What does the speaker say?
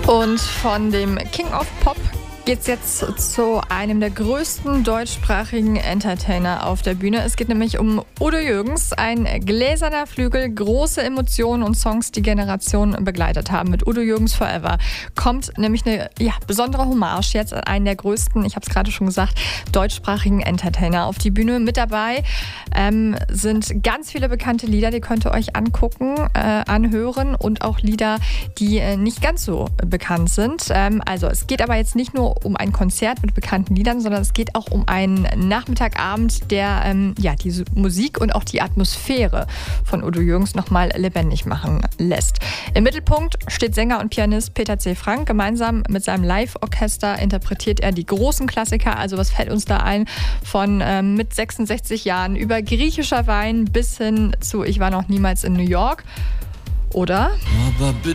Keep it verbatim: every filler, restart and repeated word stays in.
Und von dem King of Pop geht's jetzt zu einem der größten deutschsprachigen Entertainer auf der Bühne. Es geht nämlich um Udo Jürgens, ein gläserner Flügel, große Emotionen und Songs, die Generationen begleitet haben. Mit Udo Jürgens Forever kommt nämlich eine ja, besondere Hommage jetzt an einen der größten, ich habe es gerade schon gesagt, deutschsprachigen Entertainer auf die Bühne. Mit dabei ähm, sind ganz viele bekannte Lieder, die könnt ihr euch angucken, äh, anhören und auch Lieder, die äh, nicht ganz so bekannt sind. Ähm, also es geht aber jetzt nicht nur um ein Konzert mit bekannten Liedern, sondern es geht auch um einen Nachmittagabend, der ähm, ja, die Musik und auch die Atmosphäre von Udo Jürgens nochmal lebendig machen lässt. Im Mittelpunkt steht Sänger und Pianist Peter C. Frank. Gemeinsam mit seinem Live-Orchester interpretiert er die großen Klassiker. Also was fällt uns da ein? Von ähm, mit sechsundsechzig Jahren über griechischer Wein bis hin zu Ich war noch niemals in New York. Oder? Aber bitte